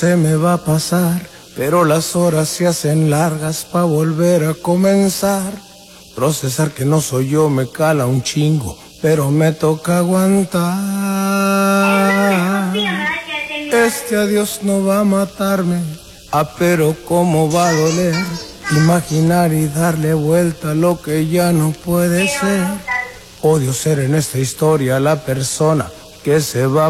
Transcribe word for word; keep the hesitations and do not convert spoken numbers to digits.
se me va a pasar, pero las horas se hacen largas pa' volver a comenzar. Procesar que no soy yo me cala un chingo, pero me toca aguantar. Este adiós no va a matarme, ah, pero cómo va a doler. Imaginar y darle vuelta a lo que ya no puede ser. Odio ser en esta historia la persona que se va